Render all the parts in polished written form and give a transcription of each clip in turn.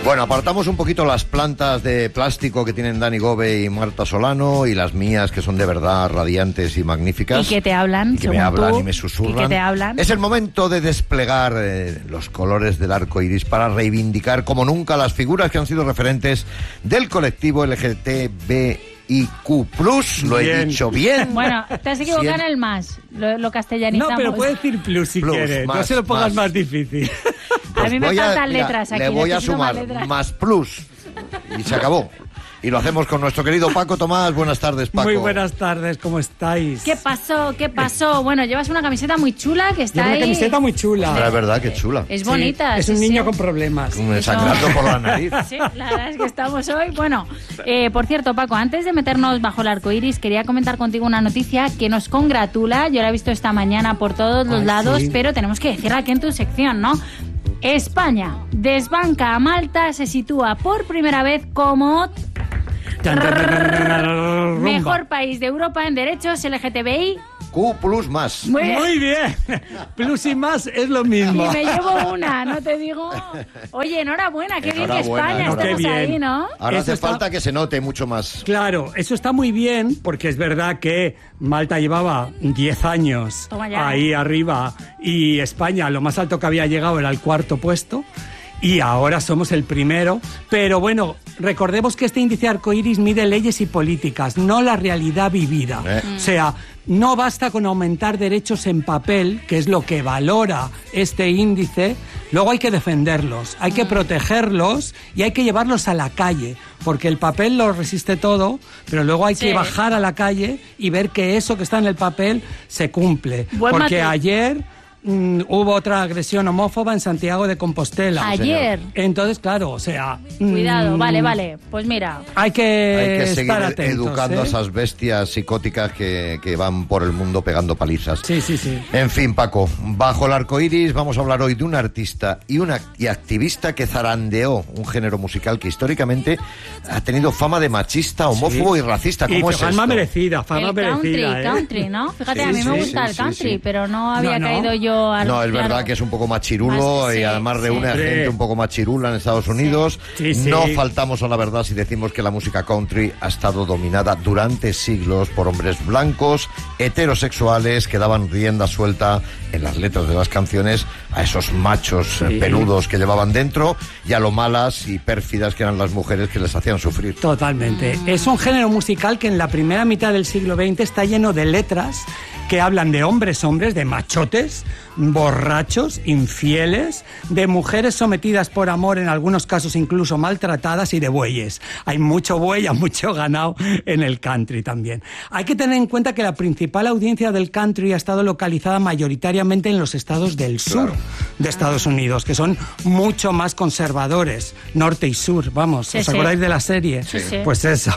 Bueno, apartamos un poquito las plantas de plástico que tienen Dani Gobe y Marta Solano y las mías, que son de verdad radiantes y magníficas. Y que te hablan, y que me hablan y me susurran. Y que te hablan. Es el momento de desplegar los colores del arco iris para reivindicar como nunca las figuras que han sido referentes del colectivo LGTBIQ+. Lo he dicho bien. Bueno, te has equivocado en el más. Lo castellanizamos. No, pero puedes decir plus si quieres. No se lo pongas más difícil. Pues a mí me faltan letras aquí. Le voy a sumar más plus. Y se acabó. Y lo hacemos con nuestro querido Paco Tomás. Buenas tardes, Paco. Muy buenas tardes, ¿cómo estáis? ¿Qué pasó? ¿Qué pasó? Bueno, llevas una camiseta muy chula que está ahí. Una camiseta muy chula. La verdad, qué chula. Es bonita. Sí, es un niño con problemas. Sangrando por la nariz. Sí, la verdad es que estamos hoy. Bueno, por cierto, Paco, antes de meternos bajo el arco iris, quería comentar contigo una noticia que nos congratula. Yo la he visto esta mañana por todos los lados, sí. pero tenemos que decirla aquí en tu sección, ¿no? España desbanca a Malta, se sitúa por primera vez como mejor país de Europa en derechos LGTBI. Q plus más. Muy bien. Plus y más es lo mismo. Y me llevo una, no te digo. Oye, enhorabuena, qué bien que España enhorabuena. estemos ahí, ¿no? Ahora Eso hace falta que se note mucho más. Claro, eso está muy bien, porque es verdad que Malta llevaba 10 años ahí arriba y España lo más alto que había llegado era el 4º puesto. Y ahora somos el primero, pero bueno, recordemos que este índice arcoíris mide leyes y políticas, no la realidad vivida. O sea, no basta con aumentar derechos en papel, que es lo que valora este índice, luego hay que defenderlos, hay que protegerlos y hay que llevarlos a la calle, porque el papel lo resiste todo, pero luego hay que bajar a la calle y ver que eso que está en el papel se cumple. Porque ayer hubo otra agresión homófoba en Santiago de Compostela. Ayer. Entonces, claro, o sea... Cuidado, vale. Pues mira... Hay que seguir estar atentos, educando a esas bestias psicóticas que van por el mundo pegando palizas. Sí. En fin, Paco, bajo el arco iris vamos a hablar hoy de un artista y activista que zarandeó un género musical que históricamente ha tenido fama de machista, homófobo y racista. ¿Cómo es fama esto? merecida, country, ¿no? Fíjate, a mí me gusta el country, pero no había caído yo... No, es verdad que es un poco machirulo y además reúne a gente un poco machirula en Estados Unidos. No faltamos a la verdad si decimos que la música country ha estado dominada durante siglos por hombres blancos, heterosexuales, que daban rienda suelta en las letras de las canciones a esos machos peludos que llevaban dentro y a lo malas y pérfidas que eran las mujeres que les hacían sufrir. Totalmente. Es un género musical que en la primera mitad del siglo XX está lleno de letras que hablan de hombres, de machotes, borrachos, infieles, de mujeres sometidas por amor, en algunos casos incluso maltratadas, y de bueyes. Hay mucho buey, hay mucho ganado en el country también. Hay que tener en cuenta que la principal audiencia del country ha estado localizada mayoritariamente en los estados del sur de Estados Unidos, que son mucho más conservadores, norte y sur, vamos, ¿os acordáis de la serie? Sí. Pues eso.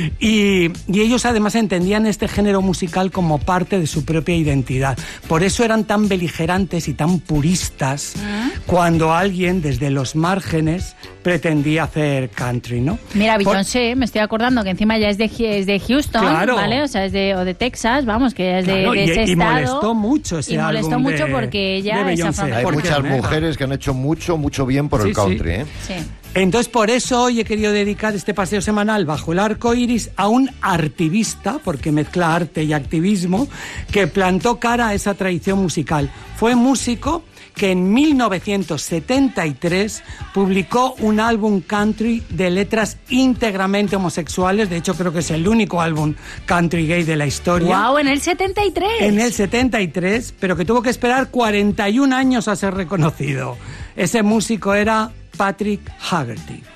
Y ellos además entendían este género musical como parte de su propia identidad. Por eso eran tan beligerantes y tan puristas cuando alguien desde los márgenes pretendía hacer country, ¿no? Mira, Beyoncé, me estoy acordando que encima ya es de Houston, ¿vale? O sea, es de Texas, vamos, que es de ese estado. Y molestó mucho ese álbum. Y molestó mucho porque ella es afroamericana. Hay muchas mujeres que han hecho mucho bien por el country, Sí. Entonces, por eso hoy he querido dedicar este paseo semanal bajo el arco iris a un artivista, porque mezcla arte y activismo, que plantó cara a esa tradición musical. Fue músico que en 1973 publicó un álbum country de letras íntegramente homosexuales. De hecho, creo que es el único álbum country gay de la historia. ¡Wow! ¿En el 73? En el 73, pero que tuvo que esperar 41 años a ser reconocido. Ese músico era Patrick Haggerty.